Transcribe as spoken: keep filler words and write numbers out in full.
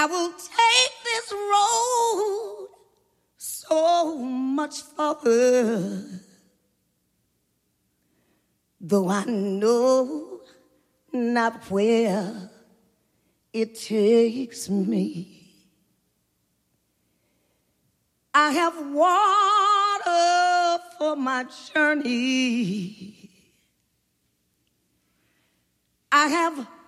I will take this road so much farther, though I know not where it takes me. I have water for my journey. I have